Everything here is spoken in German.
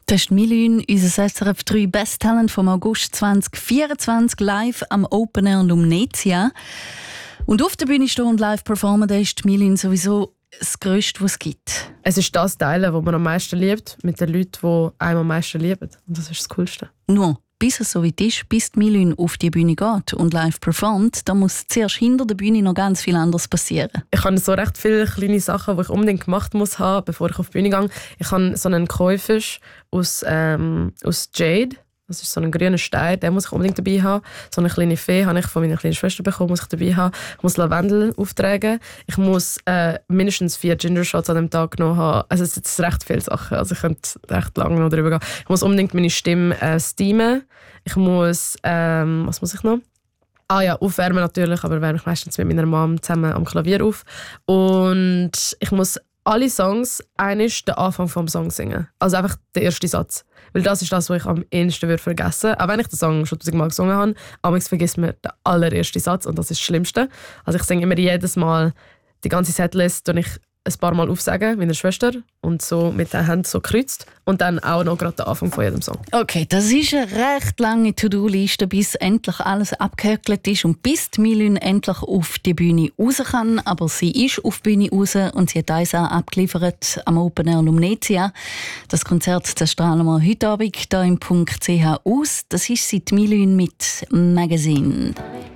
Das ist Milün, unser SRF 3 Best Talent vom August 2024 live am Open Air Lumnezia. Und auf der Bühne stehen und live performen, da ist Milün sowieso das Größte, was es gibt. Es ist das Teilen, was man am meisten liebt, mit den Leuten, die einem am meisten lieben. Und das ist das Coolste. Nur, bis es so weit ist, bis die Milün auf die Bühne geht und live performt, da muss zuerst hinter der Bühne noch ganz viel anderes passieren. Ich habe so recht viele kleine Sachen, die ich unbedingt gemacht muss haben, bevor ich auf die Bühne gehe. Ich habe so einen Käufisch aus Jade. Das ist so ein grüner Stein, den muss ich unbedingt dabei haben. So eine kleine Fee habe ich von meiner kleinen Schwester bekommen, muss ich dabei haben. Ich muss Lavendel auftragen. Ich muss mindestens 4 Ginger Shots an dem Tag genommen haben. Also es sind recht viele Sachen. Also ich könnte recht lange noch darüber gehen. Ich muss unbedingt meine Stimme steamen. Ich muss, was muss ich noch? Aufwärmen natürlich, aber wärme ich meistens mit meiner Mom zusammen am Klavier auf. Und ich muss alle Songs einmal den Anfang vom Song singen. Also einfach den ersten Satz. Weil das ist das, was ich am ehesten vergessen würde. Auch wenn ich den Song schon 1000 Mal gesungen habe, aber ich vergesse mir den allerersten Satz und das ist das Schlimmste. Also ich singe immer jedes Mal die ganze Setlist und ich ein paar Mal aufsagen, meiner Schwester, und so mit den Händen so kreuzt und dann auch noch gerade den Anfang von jedem Song. Okay, das ist eine recht lange To-Do-Liste, bis endlich alles abgehökelt ist und bis die Milün endlich auf die Bühne raus kann. Aber sie ist auf die Bühne raus und sie hat eins auch abgeliefert am Open Air Lumnezia. Das Konzert das strahlen wir heute Abend hier im .ch aus. Das ist sie, die Milün mit Magazine.